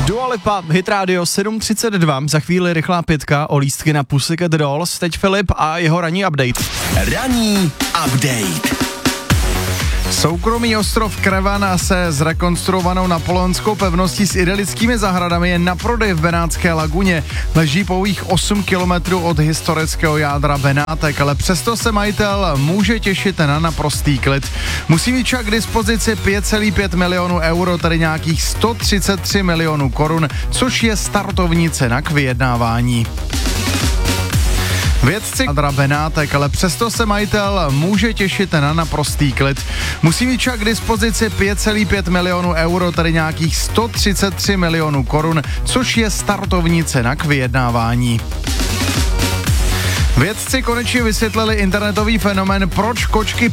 Dua Lipa, Hit Radio 7:32, za chvíli rychlá pětka o lístky na Pussycat Dolls, teď Filip a jeho ranní update. Ranní update. Soukromý ostrov Krevan se zrekonstruovanou napoleonskou pevností s idylickými zahradami je na prodej v Benátské laguně. Leží pouhých 8 kilometrů od historického jádra Benátek, ale přesto se majitel může těšit na naprostý klid. Musí mít však k dispozici 5,5 milionů euro, tedy nějakých 133 milionů korun, což je startovní cena k vyjednávání. Vědci jádra Benátek, ale přesto se majitel může těšit na naprostý klid. Musí mít však k dispozici 5,5 milionů euro, tedy nějakých 133 milionů korun, což je startovní cena k vyjednávání. Vědci konečně vysvětlili internetový fenomén, proč kočky